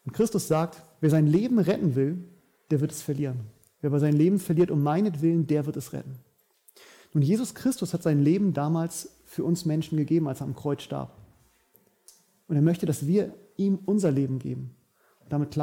Und Christus sagt, wer sein Leben retten will, der wird es verlieren. Wer aber sein Leben verliert um meinetwillen, der wird es retten. Nun, Jesus Christus hat sein Leben damals für uns Menschen gegeben, als er am Kreuz starb. Und er möchte, dass wir ihm unser Leben geben. Und damit